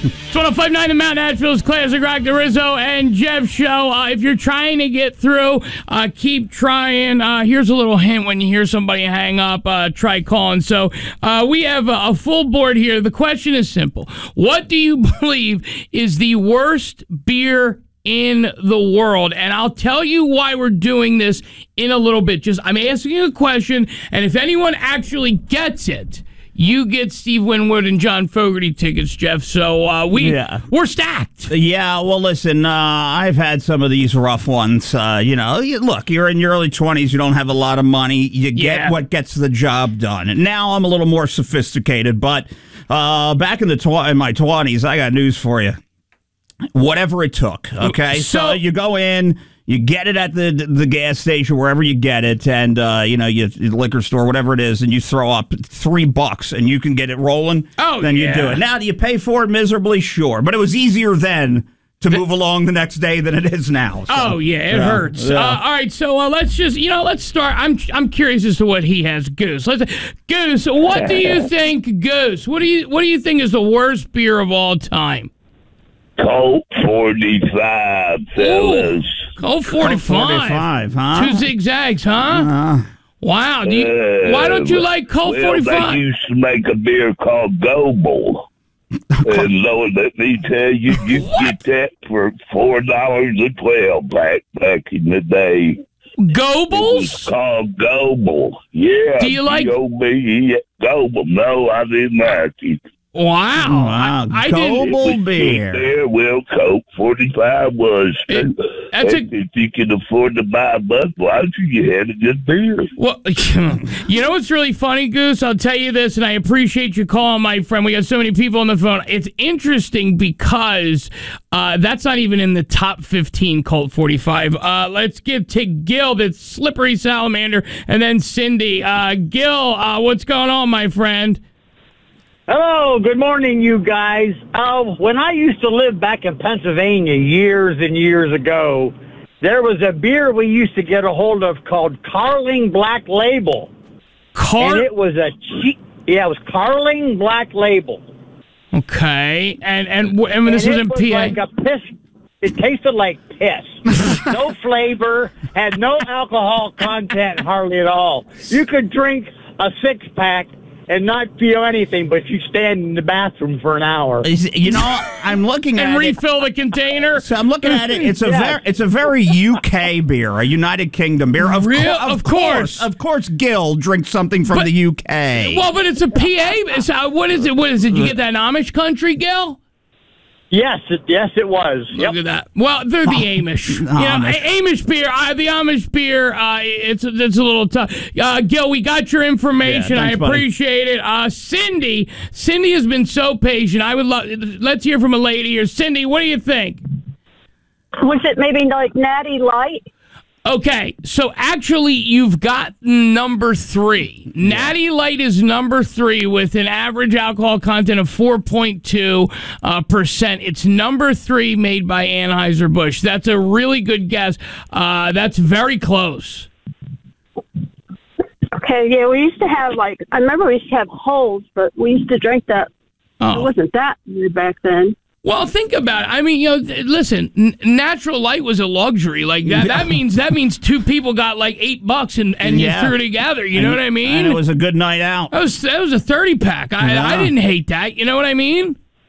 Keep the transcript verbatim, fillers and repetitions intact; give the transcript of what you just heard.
It's one oh five point nine The Mount Nashville's Classic Rock, the Rizzo and Jeff show. Uh, if you're trying to get through, uh, keep trying. Uh, here's a little hint when you hear somebody hang up, uh, try calling. So uh, we have a, a full board here. The question is simple. What do you believe is the worst beer in the world? And I'll tell you why we're doing this in a little bit. Just I'm asking you a question, and if anyone actually gets it, you get Steve Winwood and John Fogerty tickets, Jeff. So uh, we, yeah. we're stacked. Yeah, well, listen, uh, I've had some of these rough ones. Uh, you know, you, look, you're in your early twenties. You don't have a lot of money. You get Yeah. what gets the job done. And now I'm a little more sophisticated. But uh, back in, the tw- in my twenties, I got news for you. Whatever it took, okay? So, So- you go in... You get it at the the gas station, wherever you get it, and, uh, you know, you liquor store, whatever it is, and you throw up three bucks, and you can get it rolling. Oh, Then yeah. you do it. Now, do you pay for it miserably? Sure. But it was easier then to move along the next day than it is now. So, Oh yeah, it yeah, hurts. yeah. Uh, all right, so uh, let's just you know let's start. I'm I'm curious as to what he has, Goose. Let's Goose. What do you think, Goose? What do you what do you think is the worst beer of all time? Colt forty-five, fellas. Colt forty-five. forty-five, huh? Two zigzags, huh? Uh, Wow. Do you, Uh, why don't you like Colt well, forty-five? They used to make a beer called Goble. And Lord, let me tell you, you get that for four dollars a twelve pack back in the day. It was Gobles? called Goble. Yeah. Do you like- G O B E Goble? No, I didn't like it. Wow. Wow. I, I didn't. Goble It was beer. cheap there. Well, Coke forty-five was. It- that's And a- if you can afford to buy a Budweiser, you had a good beer. Well, you know what's really funny, Goose? I'll tell you this, and I appreciate you calling, my friend. We got so many people on the phone. It's interesting because uh, that's not even in the top fifteen Colt forty-five. Uh, let's give to Gil, that's Slippery Salamander, and then Cindy. Uh, Gil, uh, what's going on, my friend? Hello, good morning, you guys. Uh, when I used to live back in Pennsylvania years and years ago, there was a beer we used to get a hold of called Carling Black Label. Car- and it was a cheap, yeah, it was Carling Black Label. Okay, and and, and when this and was it in was P A? like a piss. It tasted like piss. No flavor, had no alcohol content hardly at all. You could drink a six-pack and not feel anything, but you stand in the bathroom for an hour. Is- You know, I'm looking at and it. refill the container. So I'm looking at it. It's a Yeah. very, it's a very U K beer, a United Kingdom beer. Of, Real- cour- of, of course. of course, Gil drinks something from But- the U K. Well, but it's a P A. It's, uh, what is it? What is it? You get that in Amish country, Gil? Yes, it, yes, it was. Look Yep. at that. Well, they're the Amish. You know, Amish. A- Amish beer. Uh, the Amish beer. Uh, it's it's a little tough. Uh, Gil, we got your information. Yeah, I thanks, buddy. appreciate it. Uh, Cindy, Cindy has been so patient. I would love. Let's hear from a lady here. Cindy, what do you think? Was it maybe like Natty Light? Okay, so actually, you've got number three. Natty Light is number three with an average alcohol content of four point two uh, percent. It's number three made by Anheuser-Busch. That's a really good guess. Uh, that's very close. Okay, yeah, we used to have like, I remember we used to have holes, but we used to drink that. It Oh. wasn't that good back then. Well, think about it. I mean, you know, th- listen, n- natural light was a luxury. Like that, that means that means two people got like eight bucks and, and Yeah. you threw together. You know And- what I mean? And it was a good night out. That was that was a thirty pack. I Yeah. I didn't hate that. You know what I mean?